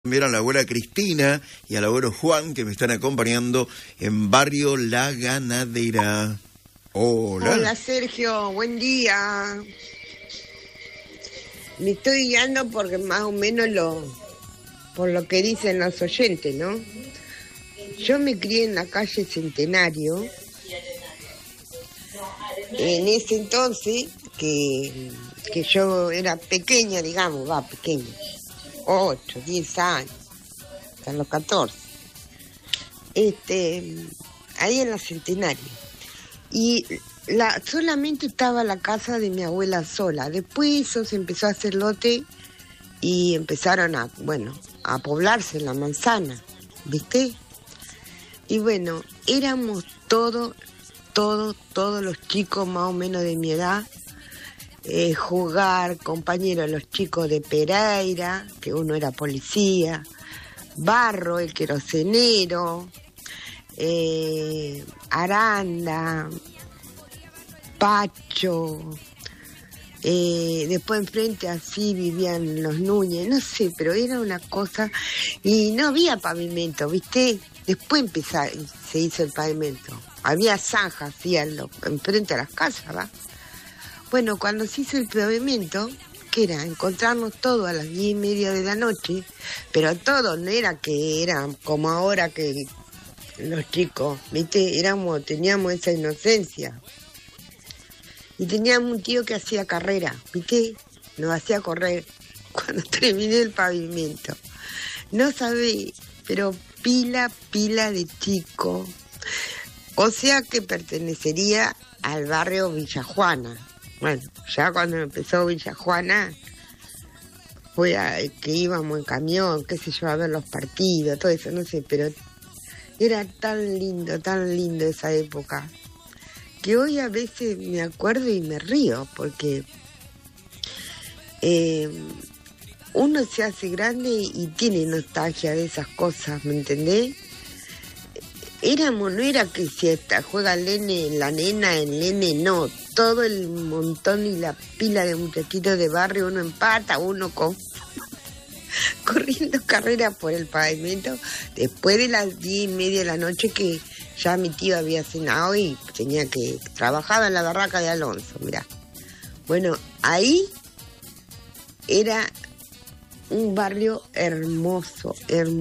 También a la abuela Cristina y al abuelo Juan, que me están acompañando en Barrio La Ganadera. Hola. Hola Sergio, buen día. Me estoy guiando porque más o menos por lo que dicen los oyentes, ¿no? Yo me crié en la calle Centenario. En ese entonces, que yo era pequeña, digamos, pequeña. 8, 10 años, hasta los 14. Ahí en la Centenario. Y solamente estaba la casa de mi abuela sola. Después eso se empezó a hacer lote y empezaron a poblarse la manzana, ¿viste? Y bueno, éramos todos los chicos más o menos de mi edad. Jugar, compañeros, los chicos de Pereira, que uno era policía, Barro, el querosenero, Aranda, Pacho, después enfrente así vivían los Núñez, no sé, pero era una cosa, y no había pavimento, ¿viste? Después se hizo el pavimento, había zanjas así enfrente a las casas, ¿va? Bueno, cuando se hizo el pavimento, que era encontrarnos todos a las 10:30 de la noche, pero todos, no era que eran como ahora que los chicos, ¿viste? Teníamos esa inocencia. Y teníamos un tío que hacía carrera, ¿viste? Nos hacía correr cuando terminé el pavimento. No sabés, pero pila de chico. O sea que pertenecería al barrio Villa Juana. Bueno, ya cuando empezó Villa Juana, fue que íbamos en camión, qué sé yo, a ver los partidos, todo eso, no sé, pero era tan lindo esa época, que hoy a veces me acuerdo y me río, porque uno se hace grande y tiene nostalgia de esas cosas, ¿me entendés? No era que si juega el nene, la nena, el nene, no. Todo el montón y la pila de muchachitos de barrio, uno empata, uno corriendo carreras por el pavimento. Después de las 10:30 de la noche, que ya mi tío había cenado y trabajaba en la barraca de Alonso, mirá. Bueno, ahí era un barrio hermoso.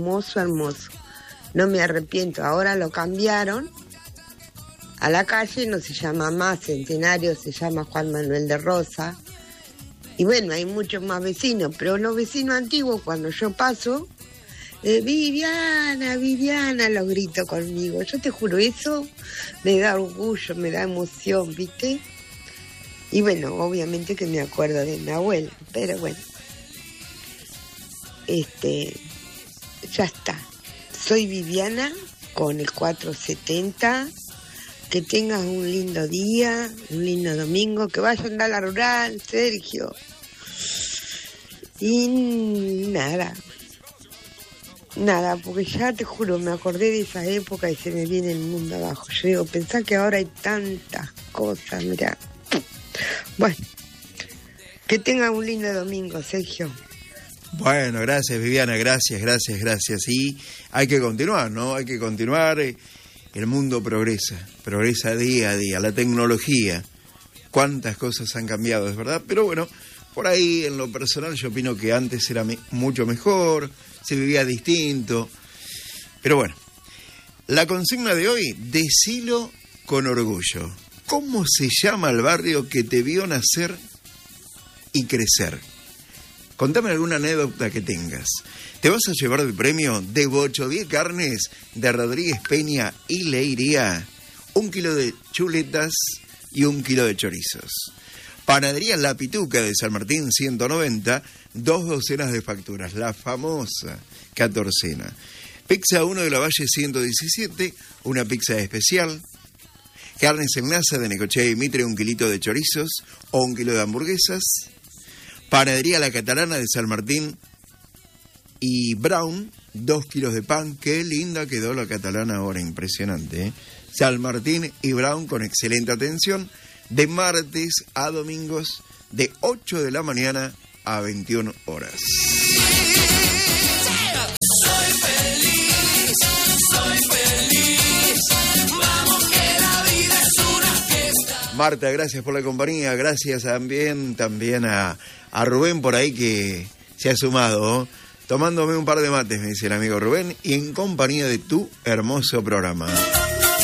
No me arrepiento, ahora lo cambiaron a la calle, no se llama más Centenario, se llama Juan Manuel de Rosa. Y bueno, hay muchos más vecinos, pero los vecinos antiguos, cuando yo paso, Viviana, los grito conmigo. Yo te juro, eso me da orgullo, me da emoción, ¿viste? Y bueno, obviamente que me acuerdo de mi abuela, pero bueno, ya está. Soy Viviana, con el 470. Que tengas un lindo día, un lindo domingo. Que vaya a andar a la rural, Sergio. Y nada, porque ya te juro, me acordé de esa época y se me viene el mundo abajo. Yo digo, pensá que ahora hay tantas cosas, mirá. Bueno, que tengas un lindo domingo, Sergio. Bueno, gracias Viviana, gracias. Y hay que continuar, ¿no? Hay que continuar. El mundo progresa día a día, la tecnología. Cuántas cosas han cambiado, es verdad. Pero bueno, por ahí en lo personal yo opino que antes era mucho mejor, se vivía distinto. Pero bueno, la consigna de hoy, decilo con orgullo. ¿Cómo se llama el barrio que te vio nacer y crecer? Contame alguna anécdota que tengas. Te vas a llevar el premio de Bochodie Carnes de Rodríguez Peña y Leiría, 1 kilo de chuletas y 1 kilo de chorizos. Panadería La Pituca de San Martín 190, 2 docenas de facturas, la famosa catorcena. Pizza 1 de la Valle 117, una pizza especial. Carnes en Nasa de Necochea y Mitre, 1 kilito de chorizos o 1 kilo de hamburguesas. Panadería La Catalana de San Martín y Brown, 2 kilos de pan. Qué linda quedó la Catalana ahora, impresionante, ¿eh? San Martín y Brown con excelente atención, de martes a domingos, de 8 de la mañana a 21 horas. Marta, gracias por la compañía, gracias también a Rubén por ahí que se ha sumado, tomándome un par de mates, me dice el amigo Rubén, y en compañía de tu hermoso programa.